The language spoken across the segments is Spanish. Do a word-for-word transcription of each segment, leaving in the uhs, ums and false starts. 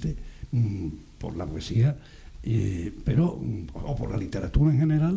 naturalmente mmm, por la poesía, eh, pero o por la literatura en general,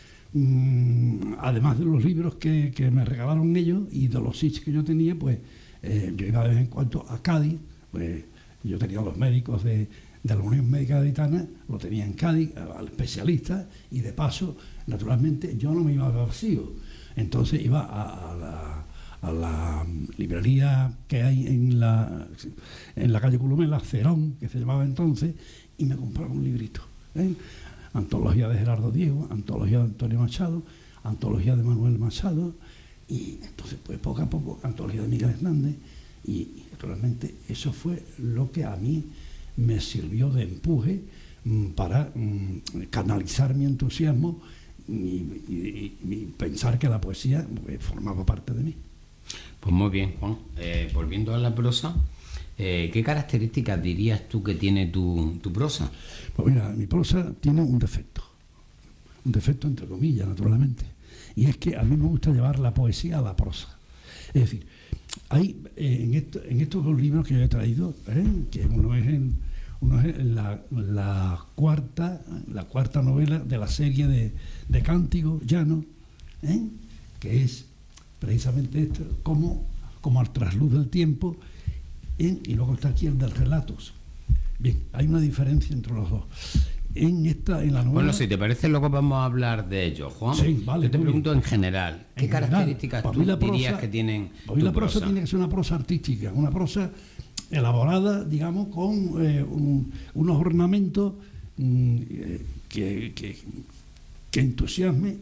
mmm, además de los libros que, que me regalaron ellos y de los sitios que yo tenía, pues eh, yo iba de vez en cuando a Cádiz, pues yo tenía los médicos de, de la Unión Médica Gaditana, lo tenía en Cádiz, al especialista, y de paso, naturalmente, yo no me iba vacío. Entonces iba a, a, la, a la librería que hay en la, en la calle Columela, Cerón, que se llamaba entonces, y me compraba un librito. ¿eh? Antología de Gerardo Diego, antología de Antonio Machado, antología de Manuel Machado, y entonces, pues poco a poco, antología de Miguel Hernández, y, y naturalmente eso fue lo que a mí me sirvió de empuje mmm, para mmm, canalizar mi entusiasmo y, y, y pensar que la poesía pues, formaba parte de mí. Pues muy bien, Juan. Eh, volviendo a la prosa, eh, ¿qué características dirías tú que tiene tu, tu prosa? Pues mira, mi prosa tiene un defecto, un defecto entre comillas, naturalmente, y es que a mí me gusta llevar la poesía a la prosa. Es decir, hay eh, en, esto, en estos dos libros que yo he traído, ¿eh? que uno es, en, uno es en la, la cuarta la cuarta novela de la serie de, de Cántigo Llano, ¿eh? que es precisamente esto, como, como al trasluz del tiempo, ¿eh? y luego está aquí el de Relatos. Bien, hay una diferencia entre los dos. En esta, en la novela... Bueno, si te parece, luego vamos a hablar de ello, Juan. Sí, vale. Yo te pregunto bien. En general, ¿qué en características general, tú prosa, dirías que tienen hoy tu la prosa? prosa? Tiene que ser una prosa artística, una prosa elaborada, digamos, con eh, un, unos ornamentos mm, que, que, que entusiasme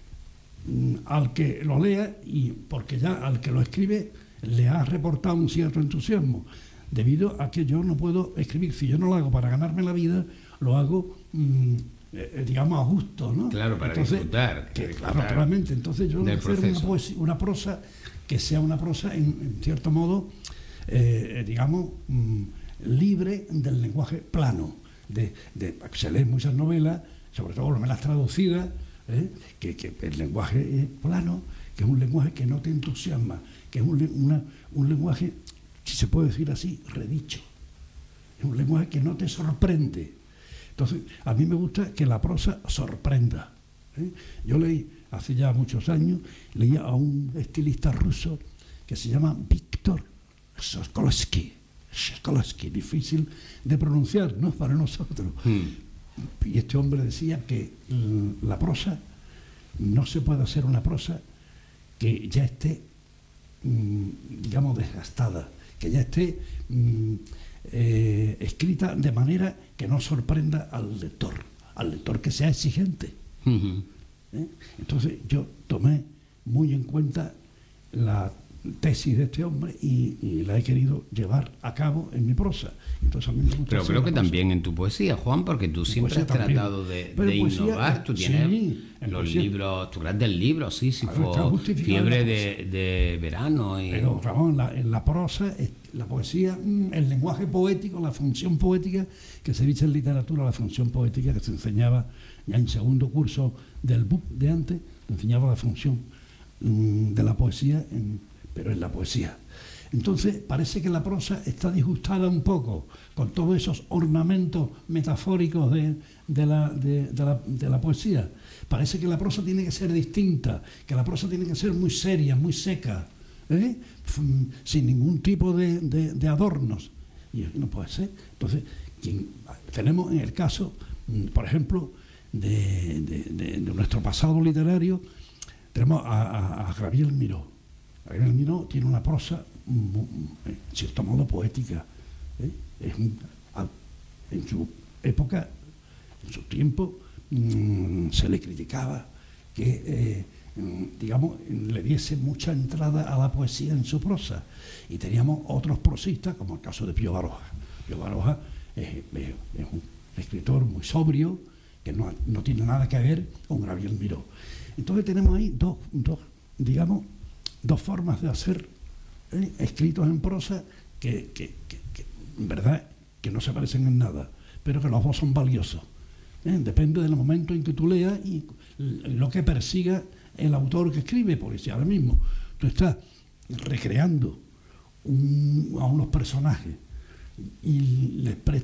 mm, al que lo lea, y porque ya al que lo escribe le ha reportado un cierto entusiasmo, debido a que yo no puedo escribir. Si yo no lo hago para ganarme la vida, lo hago, mmm, eh, digamos, a gusto, ¿no? Claro, para entonces, disfrutar. Que, disfrutar claro, naturalmente. Entonces yo del voy a hacer una, poesía, una prosa que sea una prosa, en, en cierto modo, eh, digamos, mmm, libre del lenguaje plano. De, de, se leen muchas novelas, sobre todo novelas traducidas, ¿eh? que, que el lenguaje es plano, que es un lenguaje que no te entusiasma, que es un, una, un lenguaje, si se puede decir así, redicho. Es un lenguaje que no te sorprende. Entonces, a mí me gusta que la prosa sorprenda. ¿eh? Yo leí, hace ya muchos años, leía a un estilista ruso que se llama Víctor Sokolovsky. Sokolovsky, difícil de pronunciar, ¿no? Para nosotros. Mm. Y este hombre decía que mm, la prosa, no se puede hacer una prosa que ya esté, mm, digamos, desgastada, que ya esté mm, eh, escrita de manera que no sorprenda al lector, al lector que sea exigente. Uh-huh. ¿Eh? Entonces yo tomé muy en cuenta la tesis de este hombre y, y la he querido llevar a cabo en mi prosa. Entonces, a mí me gusta. Pero creo que prosa. También en tu poesía, Juan, porque tú siempre has también. tratado de, de poesía, innovar. Tú tienes sí, los poesía. libros, tus grandes libros, Sísifo, Fiebre de, de verano. Y... Pero, Ramón, en la, en la prosa, la poesía, el lenguaje poético, la función poética que se dice en literatura, la función poética que se enseñaba ya en segundo curso del B U P de antes, enseñaba la función um, de la poesía, en, pero en la poesía. Entonces parece que la prosa está disgustada un poco con todos esos ornamentos metafóricos de, de, la, de, de, la, de la poesía. Parece que la prosa tiene que ser distinta, que la prosa tiene que ser muy seria, muy seca, ¿eh? sin ningún tipo de, de, de adornos. Y no puede ser. Entonces, quien, tenemos en el caso, por ejemplo, de, de, de, de nuestro pasado literario, tenemos a, a, a Gabriel Miró. Gabriel Miró tiene una prosa, en cierto modo, poética. ¿eh? Es un, en su época, en su tiempo, mmm, se le criticaba que, eh, digamos, le diese mucha entrada a la poesía en su prosa. Y teníamos otros prosistas, como el caso de Pío Baroja. Pío Baroja es, es, es un escritor muy sobrio, que no, no tiene nada que ver con Gabriel Miró. Entonces tenemos ahí dos, dos digamos, dos formas de hacer ¿eh? escritos en prosa que, que, que, que, en verdad, que no se parecen en nada, pero que los dos son valiosos. ¿eh? Depende del momento en que tú leas y lo que persiga el autor que escribe, porque si ahora mismo tú estás recreando un, a unos personajes y les prestas